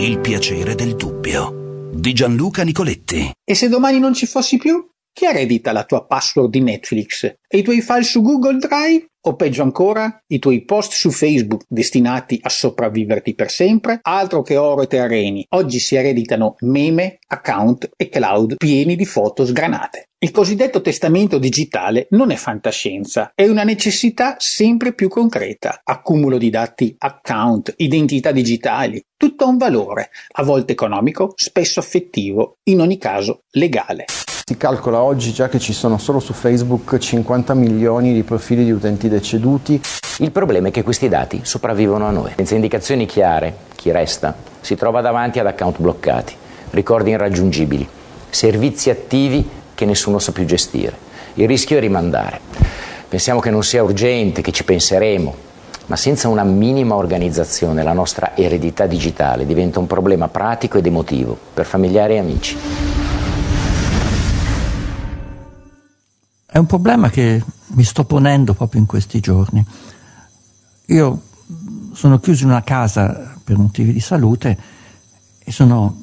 Il piacere del dubbio di Gianluca Nicoletti. E se domani non ci fossi più? Chi eredita la tua password di Netflix? E i tuoi file su Google Drive? O peggio ancora, i tuoi post su Facebook destinati a sopravviverti per sempre? Altro che oro e terreni. Oggi si ereditano meme, account e cloud pieni di foto sgranate. Il cosiddetto testamento digitale non è fantascienza, è una necessità sempre più concreta. Accumulo di dati, account, identità digitali, tutto ha un valore, a volte economico, spesso affettivo, in ogni caso legale. Si calcola oggi già che ci sono solo su Facebook 50 milioni di profili di utenti deceduti. Il problema è che questi dati sopravvivono a noi. Senza indicazioni chiare, chi resta si trova davanti ad account bloccati, ricordi irraggiungibili, servizi attivi che nessuno sa più gestire. Il rischio è rimandare. Pensiamo che non sia urgente, che ci penseremo, ma senza una minima organizzazione la nostra eredità digitale diventa un problema pratico ed emotivo per familiari e amici. È un problema che mi sto ponendo proprio in questi giorni. Io sono chiuso in una casa per motivi di salute e sono,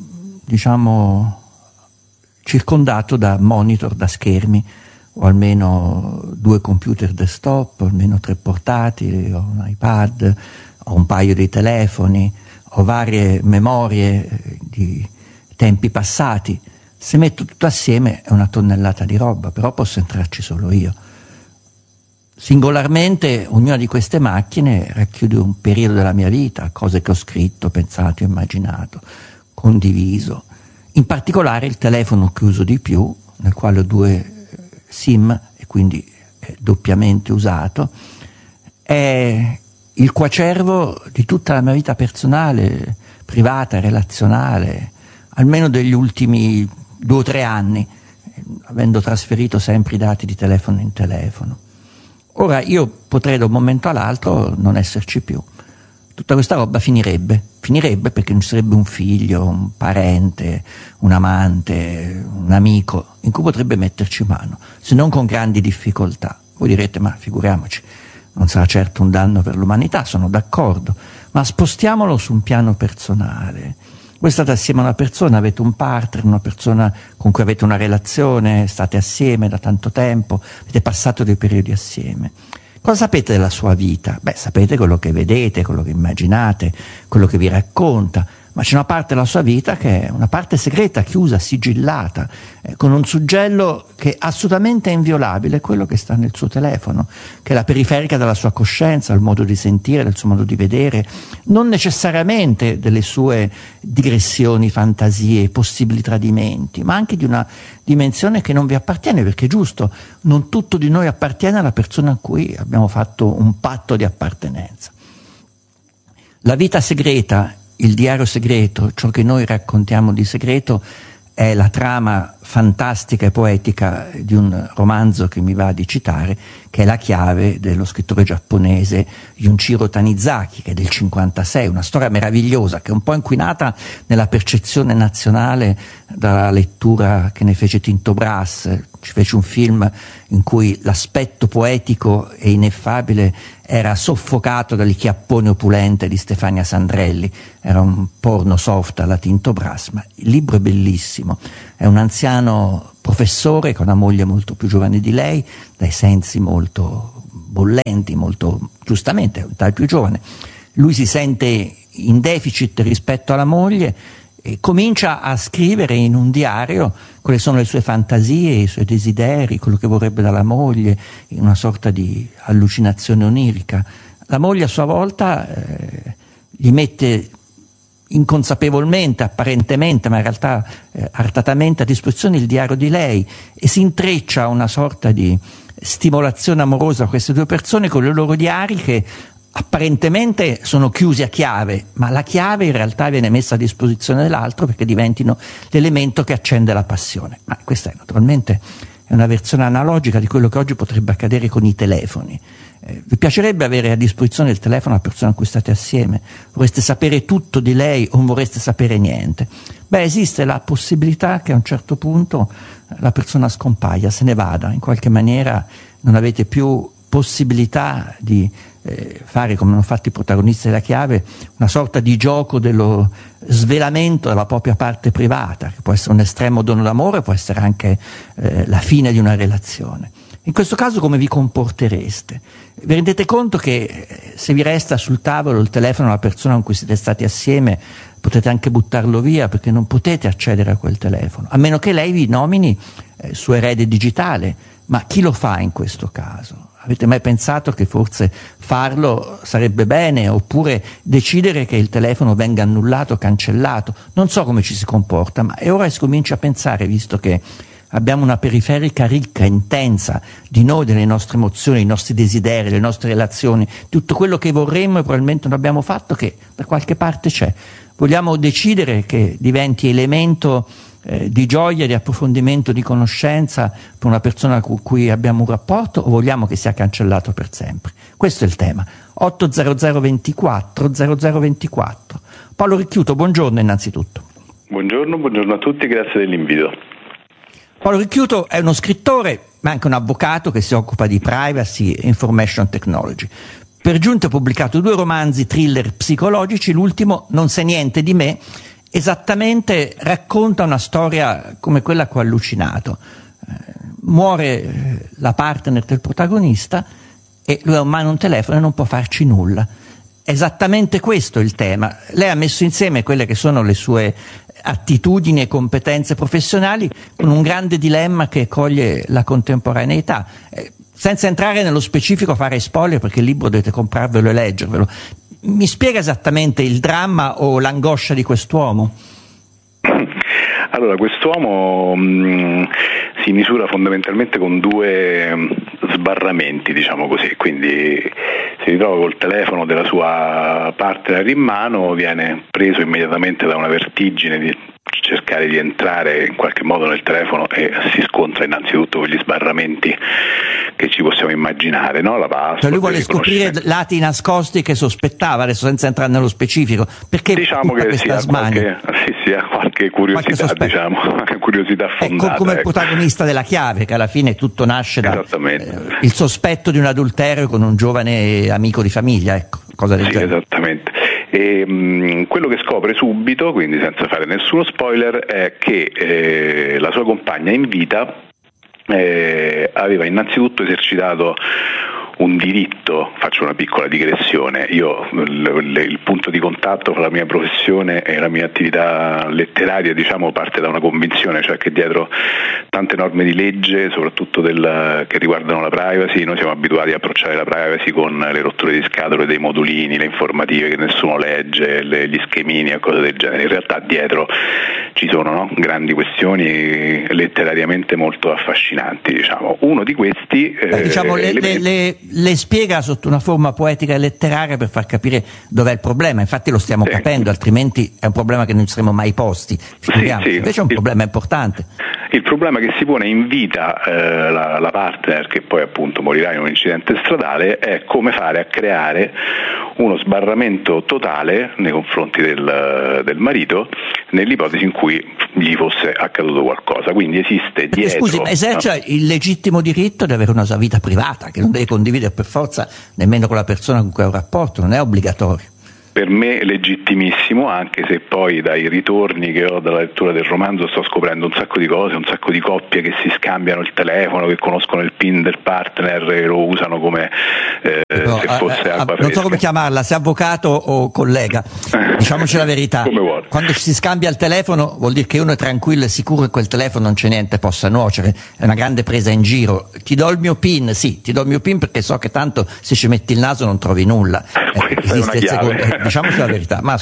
circondato da monitor, da schermi. Ho almeno 2 computer desktop, almeno 3 portatili, ho un iPad, ho un paio di telefoni, ho varie memorie di tempi passati. Se metto tutto assieme è una tonnellata di roba, però posso entrarci solo io. Singolarmente ognuna di queste macchine racchiude un periodo della mia vita, cose che ho scritto, pensato, immaginato, condiviso. In particolare il telefono che uso di più, nel quale ho 2 SIM e quindi è doppiamente usato, è il coacervo di tutta la mia vita personale, privata, relazionale, almeno degli ultimi 2 o 3 anni, avendo trasferito sempre i dati di telefono in telefono. Ora io potrei da un momento all'altro non esserci più. Tutta questa roba finirebbe perché non ci sarebbe un figlio, un parente, un amante, un amico in cui potrebbe metterci mano, se non con grandi difficoltà. Voi direte, ma figuriamoci, non sarà certo un danno per l'umanità, sono d'accordo, ma spostiamolo su un piano personale. Voi state assieme a una persona, avete un partner, una persona con cui avete una relazione, state assieme da tanto tempo, avete passato dei periodi assieme. Cosa sapete della sua vita? Sapete quello che vedete, quello che immaginate, quello che vi racconta, ma c'è una parte della sua vita che è una parte segreta, chiusa, sigillata, con un suggello che assolutamente è inviolabile, quello che sta nel suo telefono, che è la periferica della sua coscienza, il modo di sentire, del suo modo di vedere, non necessariamente delle sue digressioni, fantasie, possibili tradimenti, ma anche di una dimensione che non vi appartiene, perché è giusto, non tutto di noi appartiene alla persona a cui abbiamo fatto un patto di appartenenza. La vita segreta, il diario segreto, ciò che noi raccontiamo di segreto, è la trama fantastica e poetica di un romanzo che mi va di citare, che è La chiave dello scrittore giapponese Junichiro Tanizaki, che è del 56, una storia meravigliosa che è un po' inquinata nella percezione nazionale dalla lettura che ne fece Tinto Brass. Ci fece un film in cui l'aspetto poetico e ineffabile era soffocato dal chiappone opulente di Stefania Sandrelli, era un porno soft alla Tinto Brass, ma il libro è bellissimo, è un anziano professore con una moglie molto più giovane di lei, dai sensi molto bollenti, molto giustamente, un'età più giovane. Lui si sente in deficit rispetto alla moglie e comincia a scrivere in un diario quali sono le sue fantasie, i suoi desideri, quello che vorrebbe dalla moglie, in una sorta di allucinazione onirica. La moglie a sua volta gli mette inconsapevolmente, apparentemente, ma in realtà artatamente a disposizione il diario di lei e si intreccia una sorta di stimolazione amorosa a queste 2 persone con i loro diari che apparentemente sono chiusi a chiave, ma la chiave in realtà viene messa a disposizione dell'altro perché diventino l'elemento che accende la passione. Ma questa naturalmente è una versione analogica di quello che oggi potrebbe accadere con i telefoni. Vi piacerebbe avere a disposizione il telefono la persona con cui state assieme? Vorreste sapere tutto di lei o non vorreste sapere niente? Esiste la possibilità che a un certo punto la persona scompaia, se ne vada, in qualche maniera non avete più possibilità di fare, come hanno fatto i protagonisti della chiave, una sorta di gioco dello svelamento della propria parte privata, che può essere un estremo dono d'amore, può essere anche la fine di una relazione. In questo caso come vi comportereste? Vi rendete conto che se vi resta sul tavolo il telefono della persona con cui siete stati assieme, potete anche buttarlo via perché non potete accedere a quel telefono, a meno che lei vi nomini suo erede digitale. Ma chi lo fa in questo caso? Avete mai pensato che forse farlo sarebbe bene, oppure decidere che il telefono venga annullato, cancellato? Non so come ci si comporta, ma è ora che si comincia a pensare, visto che abbiamo una periferica ricca, intensa di noi, delle nostre emozioni, dei nostri desideri, delle nostre relazioni, tutto quello che vorremmo e probabilmente non abbiamo fatto, che da qualche parte c'è. Vogliamo decidere che diventi elemento di gioia, di approfondimento, di conoscenza per una persona con cui abbiamo un rapporto, o vogliamo che sia cancellato per sempre? Questo è il tema. 800 24 0024. Paolo Ricchiuto, buongiorno innanzitutto. Buongiorno a tutti, grazie dell'invito. Paolo Ricchiuto è uno scrittore, ma anche un avvocato che si occupa di privacy e information technology. Per giunta ha pubblicato 2 romanzi thriller psicologici, l'ultimo, Non sai niente di me, esattamente racconta una storia come quella che ho allucinato. Muore la partner del protagonista e lui ha in mano un telefono e non può farci nulla. Esattamente questo è il tema. Lei ha messo insieme quelle che sono le sue attitudini e competenze professionali con un grande dilemma che coglie la contemporaneità. Senza entrare nello specifico, fare spoiler, perché il libro dovete comprarvelo e leggervelo. Mi spiega esattamente il dramma o l'angoscia di quest'uomo? Allora, quest'uomo si misura fondamentalmente con 2 sbarramenti, diciamo così, quindi si ritrova col telefono della sua partner in mano, viene preso immediatamente da una vertigine di cercare di entrare in qualche modo nel telefono e si scontra innanzitutto con gli sbarramenti che ci possiamo immaginare, no? La password, cioè lui vuole scoprire lati nascosti che sospettava, adesso senza entrare nello specifico, perché diciamo che sia qualche curiosità, qualche curiosità fondata. Come il protagonista della chiave, che alla fine tutto nasce da il sospetto di un adulterio con un giovane amico di famiglia, ecco, cosa del genere. Esattamente. E quello che scopre subito, quindi senza fare nessuno spoiler, è che la sua compagna in vita aveva innanzitutto esercitato un diritto. Faccio una piccola digressione. Io il punto di contatto fra la mia professione e la mia attività letteraria, diciamo, parte da una convinzione, cioè che dietro tante norme di legge, soprattutto che riguardano la privacy, noi siamo abituati a approcciare la privacy con le rotture di scatole dei modulini, le informative che nessuno legge, gli schemini e cose del genere. In realtà dietro ci sono grandi questioni letterariamente molto affascinanti, diciamo. Uno di questi le spiega sotto una forma poetica e letteraria per far capire dov'è il problema. Infatti lo stiamo capendo, altrimenti è un problema che non ci saremmo mai posti. Invece è un problema importante. Il problema che si pone in vita la partner, che poi appunto morirà in un incidente stradale, è come fare a creare uno sbarramento totale nei confronti del marito nell'ipotesi in cui gli fosse accaduto qualcosa. Quindi esiste dietro... Scusi, ma esercita il legittimo diritto di avere una sua vita privata, che non deve condividere per forza nemmeno con la persona con cui ha un rapporto, non è obbligatorio. Per me legittimissimo, anche se poi dai ritorni che ho dalla lettura del romanzo sto scoprendo un sacco di cose, un sacco di coppie che si scambiano il telefono, che conoscono il PIN del partner e lo usano come se fosse acqua fresca. Non so come chiamarla, se avvocato o collega, diciamoci la verità. Come vuole. Quando si scambia il telefono vuol dire che uno è tranquillo e sicuro che quel telefono non c'è niente possa nuocere, è una grande presa in giro. Ti do il mio PIN, sì, ti do il mio PIN perché so che tanto se ci metti il naso non trovi nulla. Esiste il secondo, diciamoci la verità, ma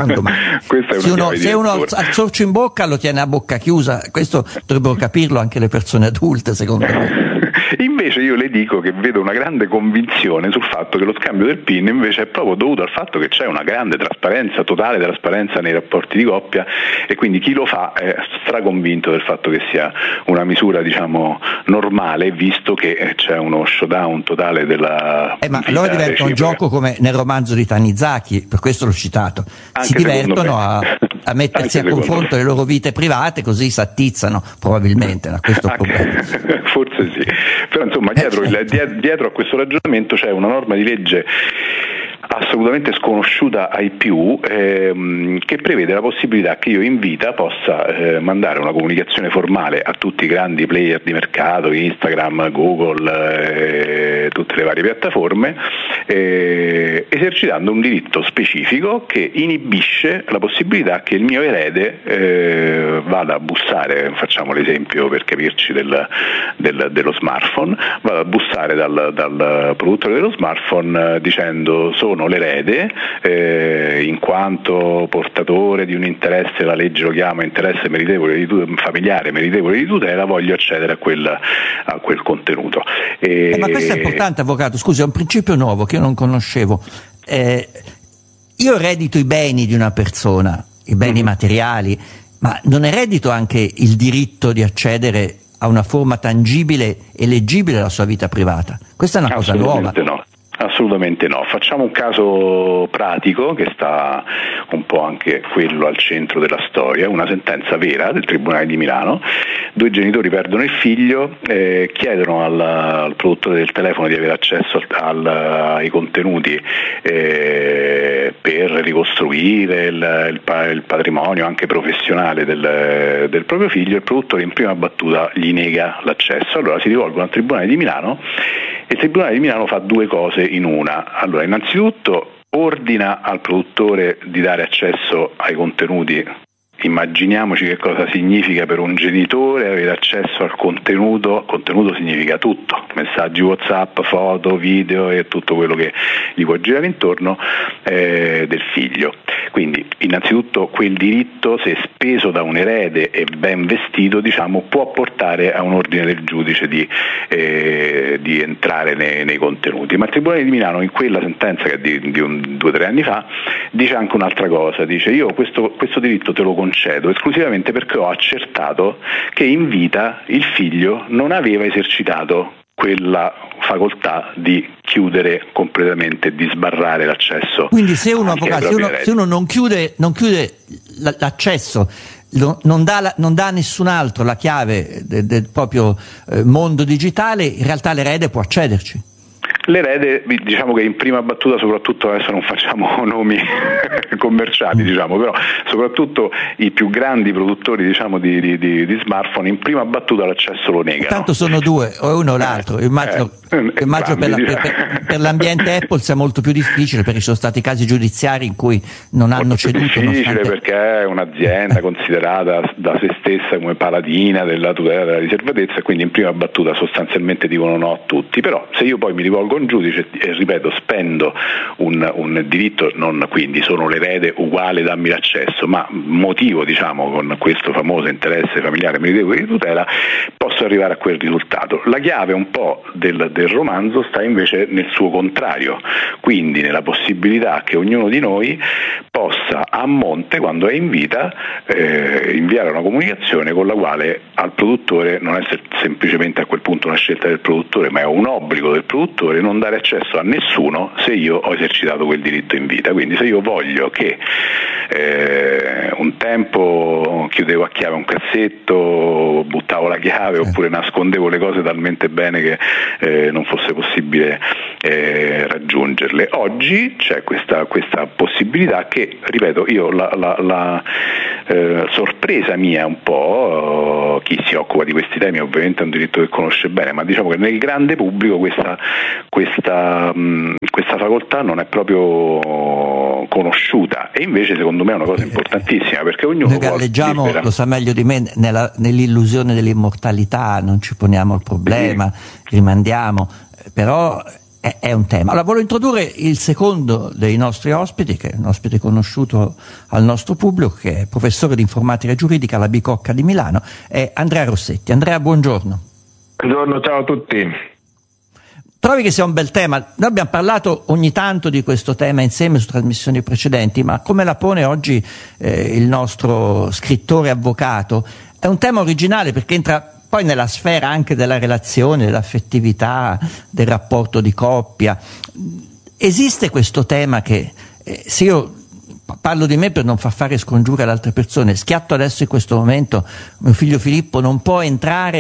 se uno ha il sorcio in bocca lo tiene a bocca chiusa, questo dovrebbero capirlo anche le persone adulte, secondo me. Invece io le dico che vedo una grande convinzione sul fatto che lo scambio del PIN invece è proprio dovuto al fatto che c'è una grande trasparenza, totale trasparenza nei rapporti di coppia, e quindi chi lo fa è straconvinto del fatto che sia una misura, diciamo, normale, visto che c'è uno showdown totale della ma allora diventa un gioco come nel romanzo di Tanizaki, per questo l'ho citato. Anche si divertono a mettersi a confronto le loro vite private, così si attizzano probabilmente, questo è il problema. Forse sì, Però insomma dietro a questo ragionamento c'è una norma di legge assolutamente sconosciuta ai più, che prevede la possibilità che io in vita possa mandare una comunicazione formale a tutti i grandi player di mercato, Instagram, Google, tutte le varie piattaforme, esercitando un diritto specifico che inibisce la possibilità che il mio erede vada a bussare, facciamo l'esempio per capirci dello smartphone, vada a bussare dal produttore dello smartphone dicendo: sono l'erede, in quanto portatore di un interesse, la legge lo chiama interesse meritevole familiare meritevole di tutela, voglio accedere a quel contenuto. Ma questo è importante, avvocato, scusi, è un principio nuovo che io non conoscevo. Io eredito i beni di una persona, i beni materiali, ma non eredito anche il diritto di accedere a una forma tangibile e leggibile della sua vita privata? Questa è una cosa nuova. No. Assolutamente no. Facciamo un caso pratico che sta un po' anche quello al centro della storia, una sentenza vera del Tribunale di Milano. 2 genitori perdono il figlio, chiedono al produttore del telefono di avere accesso ai contenuti per ricostruire il patrimonio anche professionale del proprio figlio. Il produttore in prima battuta gli nega l'accesso, allora si rivolgono al Tribunale di Milano e il Tribunale di Milano fa 2 cose in una. Allora, innanzitutto ordina al produttore di dare accesso ai contenuti. Immaginiamoci che cosa significa per un genitore avere accesso al contenuto. Contenuto significa tutto: messaggi WhatsApp, foto, video e tutto quello che gli può girare intorno del figlio. Quindi innanzitutto quel diritto, se speso da un erede e ben vestito, può portare a un ordine del giudice di entrare nei contenuti. Ma il Tribunale di Milano, in quella sentenza che è di 2 o 3 anni fa, dice anche un'altra cosa. Dice: io questo diritto te lo concedo esclusivamente perché ho accertato che in vita il figlio non aveva esercitato quella facoltà di chiudere completamente, di sbarrare l'accesso. Quindi se uno, avvocato, se uno non chiude l'accesso, non dà a nessun altro la chiave del proprio mondo digitale, in realtà l'erede può accederci. L'erede, diciamo che in prima battuta, soprattutto adesso non facciamo nomi commerciali, però soprattutto i più grandi produttori di smartphone, in prima battuta l'accesso lo negano. Tanto sono 2, o uno o l'altro. Immagino per l'ambiente Apple sia molto più difficile, perché ci sono stati casi giudiziari in cui non hanno ceduto. È difficile perché è un'azienda considerata da se stessa come paladina della tutela della riservatezza, e quindi in prima battuta sostanzialmente dicono no a tutti. Però se io poi mi rivolgo a un giudice e, ripeto, spendo un diritto, non quindi sono l'erede uguale, dammi l'accesso, ma motivo con questo famoso interesse familiare meritevole di tutela, posso arrivare a quel risultato. La chiave un po' del romanzo sta invece nel suo contrario, quindi nella possibilità che ognuno di noi possa a monte, quando è in vita, inviare una comunicazione con la quale al produttore non è semplicemente a quel punto una scelta del produttore, ma è un obbligo del produttore non dare accesso a nessuno se io ho esercitato quel diritto in vita. Quindi se io voglio che un tempo chiudevo a chiave un cassetto, buttavo la chiave oppure nascondevo le cose talmente bene che non fosse possibile raggiungerle. Oggi c'è questa possibilità che, ripeto, io la sorpresa mia un po', chi si occupa di questi temi ovviamente è un diritto che conosce bene, ma diciamo che nel grande pubblico questa facoltà non è proprio conosciuta, e invece secondo me è una cosa importantissima, perché ognuno noi galleggiamo, lo sa meglio di me, nell'illusione dell'immortalità, non ci poniamo il problema, rimandiamo, però è un tema. Allora voglio introdurre il secondo dei nostri ospiti, che è un ospite conosciuto al nostro pubblico, che è professore di informatica giuridica alla Bicocca di Milano, è Andrea Rossetti. Andrea, buongiorno. Buongiorno, ciao a tutti. Trovi che sia un bel tema? Noi abbiamo parlato ogni tanto di questo tema insieme su trasmissioni precedenti, ma come la pone oggi il nostro scrittore avvocato, è un tema originale perché entra poi nella sfera anche della relazione, dell'affettività, del rapporto di coppia. Esiste questo tema che, se io parlo di me per non far fare scongiure ad altre persone, schiatto adesso in questo momento, mio figlio Filippo non può entrare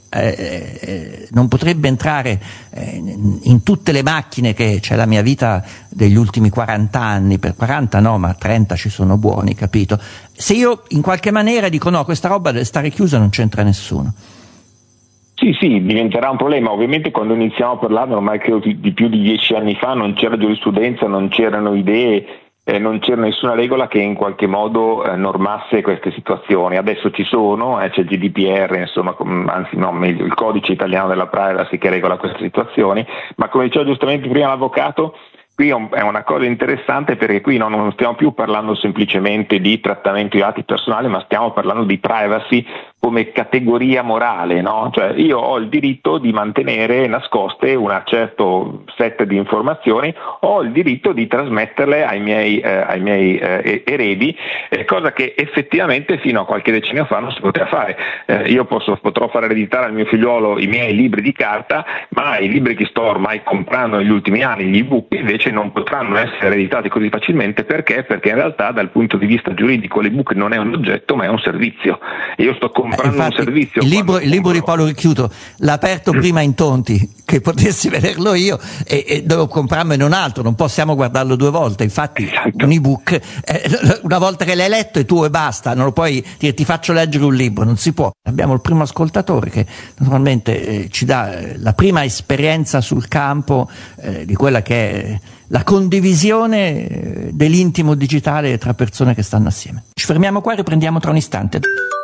non potrebbe entrare in tutte le macchine che c'è la mia vita degli ultimi 40 anni, per 40 no, ma 30 ci sono buoni, capito? Se io in qualche maniera dico no, questa roba deve stare chiusa, non c'entra nessuno. Sì, diventerà un problema. Ovviamente quando iniziamo a parlarne, ormai credo di più di 10 anni fa, non c'era giurisprudenza, non c'erano idee, non c'era nessuna regola che in qualche modo normasse queste situazioni. Adesso ci sono, c'è il GDPR, insomma, meglio, il codice italiano della privacy che regola queste situazioni, ma come diceva giustamente prima l'avvocato, qui è una cosa interessante perché qui non stiamo più parlando semplicemente di trattamento di dati personali, ma stiamo parlando di privacy come categoria morale, no? Cioè io ho il diritto di mantenere nascoste un certo set di informazioni, ho il diritto di trasmetterle ai miei eredi, cosa che effettivamente fino a qualche decennio fa non si poteva fare. Io potrò far ereditare al mio figliolo i miei libri di carta, ma i libri che sto ormai comprando negli ultimi anni, gli ebook, invece non potranno essere ereditati così facilmente. Perché? Perché in realtà dal punto di vista giuridico l'ebook non è un oggetto ma è un servizio, e io sto comprando un servizio. Il libro di Paolo Ricchiuto l'ha aperto prima in tonti che potessi vederlo io, e dovevo comprarmene un altro, non possiamo guardarlo due volte. Infatti esatto. Un ebook una volta che l'hai letto è tuo e basta, non lo puoi dire ti faccio leggere un libro, non si può. Abbiamo il primo ascoltatore che naturalmente ci dà la prima esperienza sul campo di quella che è la condivisione dell'intimo digitale tra persone che stanno assieme. Ci fermiamo qua e riprendiamo tra un istante.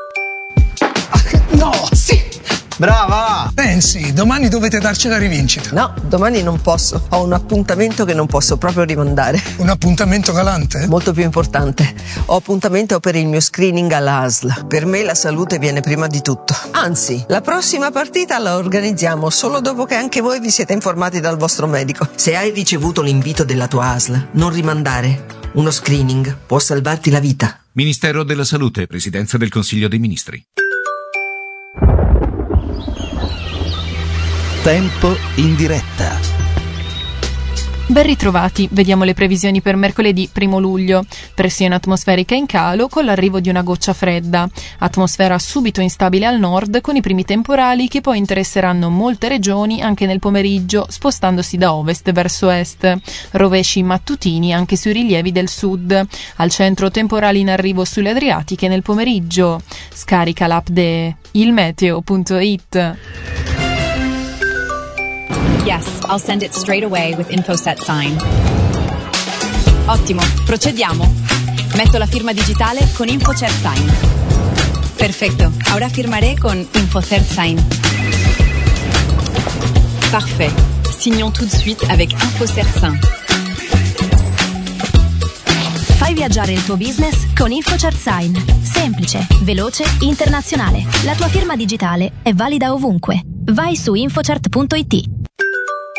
No, sì! Brava! Pensi, domani dovete darci la rivincita. No, domani non posso. Ho un appuntamento che non posso proprio rimandare. Un appuntamento galante? Molto più importante. Ho appuntamento per il mio screening alla ASL. Per me la salute viene prima di tutto. Anzi, la prossima partita la organizziamo solo dopo che anche voi vi siete informati dal vostro medico. Se hai ricevuto l'invito della tua ASL, non rimandare. Uno screening può salvarti la vita. Ministero della Salute, Presidenza del Consiglio dei Ministri. Tempo in diretta. Ben ritrovati, vediamo le previsioni per mercoledì 1 luglio. Pressione atmosferica in calo con l'arrivo di una goccia fredda. Atmosfera subito instabile al nord con i primi temporali che poi interesseranno molte regioni anche nel pomeriggio, spostandosi da ovest verso est. Rovesci mattutini anche sui rilievi del sud. Al centro temporali in arrivo sulle Adriatiche nel pomeriggio. Scarica l'app de ilmeteo.it. Yes, I'll send it straight away with InfoSet Sign. Ottimo, procediamo. Metto la firma digitale con InfoSet Sign. Perfecto, ahora firmaré con InfoSet Sign. Parfait. Signons tout de suite avec InfoSet Sign. Fai viaggiare il tuo business con InfoCert Sign. Semplice, veloce, internazionale. La tua firma digitale è valida ovunque. Vai su infocert.it.